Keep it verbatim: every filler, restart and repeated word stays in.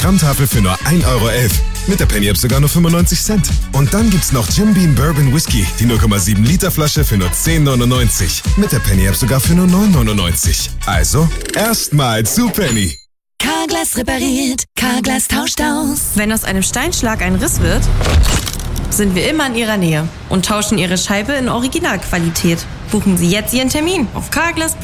Gramm-Tafel für nur ein Euro elf. Mit der Penny App sogar nur fünfundneunzig Cent. Und dann gibt's noch Jim Beam Bourbon Whisky, die null Komma sieben Liter Flasche für nur zehn neunundneunzig. Mit der Penny App sogar für nur neun neunundneunzig. Also, erstmal zu Penny. Carglass repariert, Carglass tauscht aus. Wenn aus einem Steinschlag ein Riss wird, sind wir immer in Ihrer Nähe und tauschen Ihre Scheibe in Originalqualität. Buchen Sie jetzt Ihren Termin auf carglass